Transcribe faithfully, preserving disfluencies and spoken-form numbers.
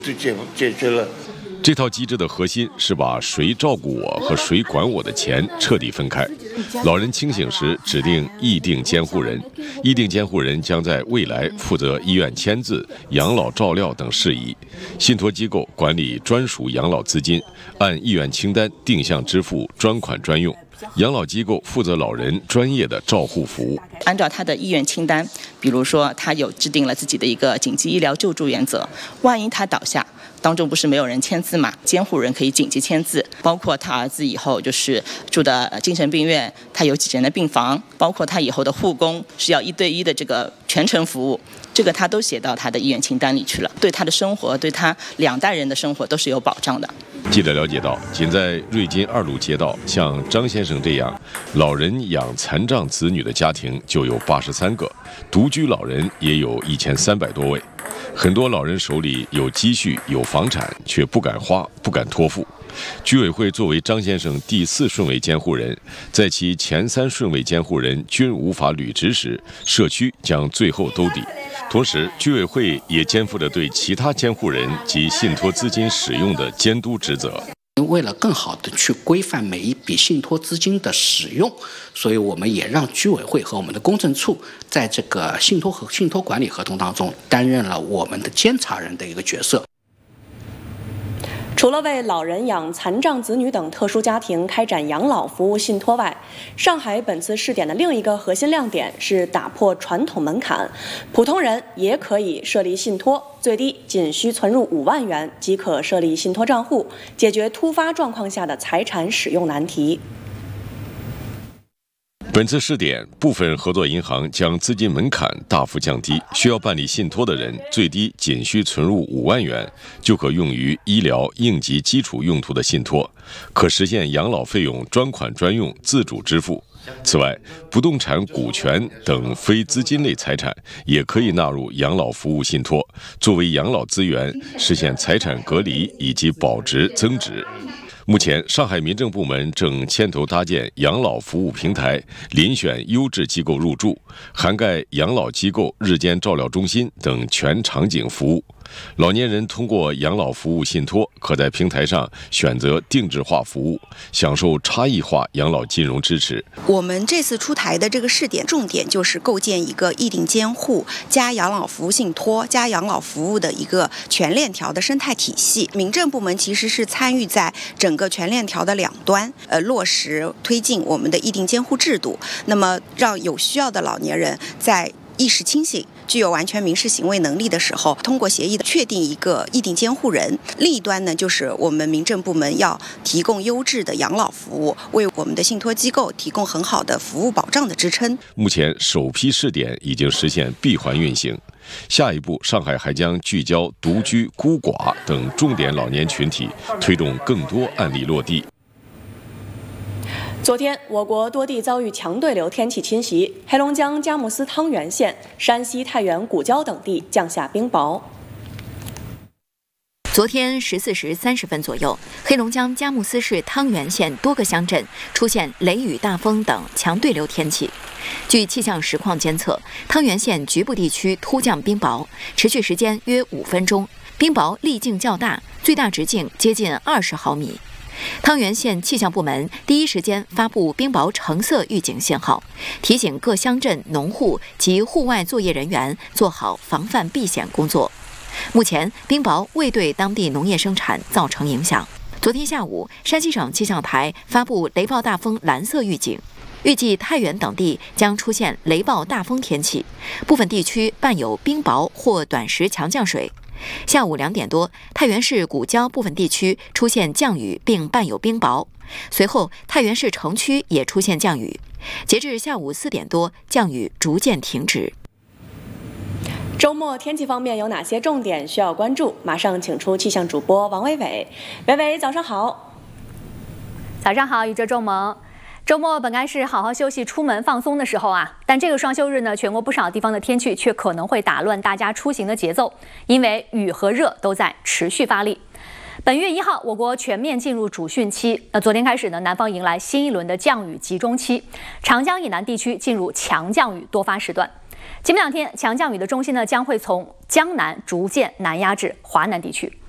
就解解决了。 这套机制的核心是把谁照顾我和谁管我的钱彻底分开。老人清醒时指定议定监护人，议定监护人将在未来负责医院签字、养老照料等事宜。信托机构管理专属养老资金，按意愿清单定向支付专款专用。养老机构负责老人专业的照护服务。 按照他的意愿清单，比如说他有制定了自己的一个紧急医疗救助原则，万一他倒下，当中不是没有人签字嘛？监护人可以紧急签字，包括他儿子以后就是住的精神病院，他有几人的病房，包括他以后的护工是要一对一的这个全程服务，这个他都写到他的意愿清单里去了，对他的生活，对他两代人的生活都是有保障的。 记者了解到，仅在瑞金二路街道，像张先生这样老人养残障子女的家庭就有八十三个，独居老人也有一千三百多位。很多老人手里有积蓄、有房产，却不敢花、不敢托付。居委会作为张先生第四顺位监护人，在其前三顺位监护人均无法履职时，社区将最后兜底。同时，居委会也肩负着对其他监护人及信托资金使用的监督职责。 为了更好的去规范每一笔信托资金的使用，所以我们也让居委会和我们的公证处在这个信托和信托管理合同当中担任了我们的监察人的一个角色。 除了为老人养残障子女等特殊家庭开展养老服务信托外，上海本次试点的另一个核心亮点是打破传统门槛，普通人也可以设立信托，最低仅需存入五万元即可设立信托账户，解决突发状况下的财产使用难题。 本次试点，部分合作银行将资金门槛大幅降低，需要办理信托的人最低仅需存入五万元，就可用于医疗应急基础用途的信托，可实现养老费用专款专用、自主支付。此外，不动产、股权等非资金类财产也可以纳入养老服务信托，作为养老资源，实现财产隔离以及保值增值。目前，上海民政部门正牵头搭建养老服务平台，遴选优质机构入驻，涵盖养老机构、日间照料中心等全场景服务。老年人通过养老服务信托，可在平台上选择定制化服务，享受差异化养老金融支持。 我们这次出台的这个试点重点就是构建一个议定监护加养老服务信托加养老服务的一个全链条的生态体系。民政部门其实是参与在整个全链条的两端，呃，落实推进我们的议定监护制度，那么让有需要的老年人在意识清醒、具有完全民事行为能力的时候，通过协议确定一个议定监护人。另一端呢，就是我们民政部门要提供优质的养老服务，为我们的信托机构提供很好的服务保障的支撑。 目前首批试点已经实现闭环运行，下一步上海还将聚焦独居、孤寡等重点老年群体，推动更多案例落地。 昨天，我国多地遭遇强对流天气侵袭，黑龙江佳木斯汤原县、山西太原古郊等地降下冰雹。 昨天十四时三十分左右，黑龙江佳木斯市汤原县多个乡镇出现雷雨大风等强对流天气。据气象实况监测，汤原县局部地区突降冰雹，持续时间约五分钟，冰雹粒径较大，最大直径接近二十毫米。汤原县气象部门第一时间发布冰雹橙色预警信号，提醒各乡镇农户及户外作业人员做好防范避险工作。目前，冰雹未对当地农业生产造成影响。昨天下午，山西省气象台发布雷暴大风蓝色预警，预计太原等地将出现雷暴大风天气，部分地区伴有冰雹或短时强降水。下午两点多，太原市古郊部分地区出现降雨并伴有冰雹，随后太原市城区也出现降雨。截至下午四点多，降雨逐渐停止。 周末天气方面有哪些重点需要关注？马上请出气象主播王伟伟。伟伟，早上好。 早上好，宇宙仲萌。周末本该是好好休息、出门放松的时候啊，但这个双休日呢，全国不少地方的天气却可能会打乱大家出行的节奏，因为雨和热都在持续发力。本月一号，我国全面进入主汛期。那昨天开始呢，南方迎来新一轮的降雨集中期，长江以南地区进入强降雨多发时段。今明两天，强降雨的中心呢将会从江南逐渐南压至华南地区。